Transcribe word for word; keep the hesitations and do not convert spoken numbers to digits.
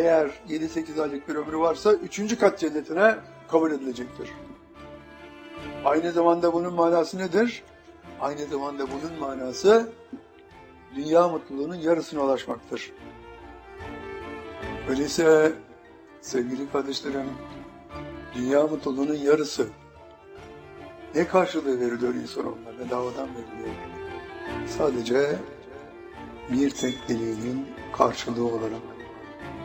eğer yedi sekiz aylık bir ömrü varsa üçüncü kat cennetine kabul edilecektir. Aynı zamanda bunun manası nedir? Aynı zamanda bunun manası dünya mutluluğunun yarısına ulaşmaktır. Öyleyse sevgili kardeşlerim, dünya mutluluğunun yarısı ne karşılığı veriliyor insanoğluna? Bedavadan veriliyor. Sadece bir tek dileğinin karşılığı olarak.